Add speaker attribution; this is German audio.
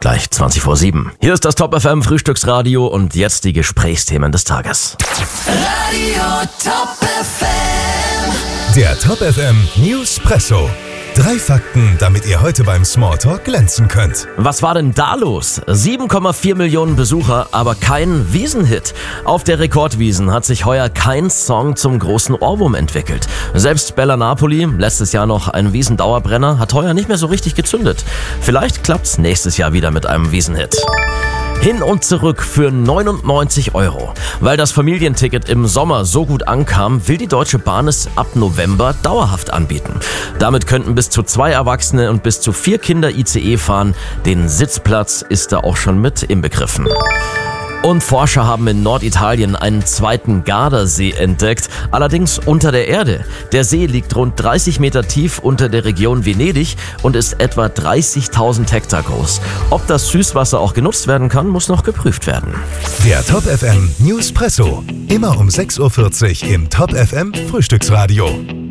Speaker 1: Gleich 20:07. Hier ist das Top FM Frühstücksradio und jetzt die Gesprächsthemen des Tages.
Speaker 2: Radio Top FM.
Speaker 3: Der Top FM Newspresso. 3 Fakten, damit ihr heute beim Smalltalk glänzen könnt.
Speaker 1: Was war denn da los? 7,4 Millionen Besucher, aber kein Wiesenhit. Auf der Rekordwiesn hat sich heuer kein Song zum großen Ohrwurm entwickelt. Selbst Bella Napoli, letztes Jahr noch ein Wiesn-Dauerbrenner, hat heuer nicht mehr so richtig gezündet. Vielleicht klappt's nächstes Jahr wieder mit einem Wiesenhit. Hin und zurück für 99 €. Weil das Familienticket im Sommer so gut ankam, will die Deutsche Bahn es ab November dauerhaft anbieten. Damit könnten bis zu 2 Erwachsene und bis zu 4 Kinder ICE fahren. Den Sitzplatz ist da auch schon mit inbegriffen. Und Forscher haben in Norditalien einen zweiten Gardasee entdeckt, allerdings unter der Erde. Der See liegt rund 30 Meter tief unter der Region Venedig und ist etwa 30.000 Hektar groß. Ob das Süßwasser auch genutzt werden kann, muss noch geprüft werden.
Speaker 3: Der Top FM Newspresso. Immer um 6:40 Uhr im Top FM Frühstücksradio.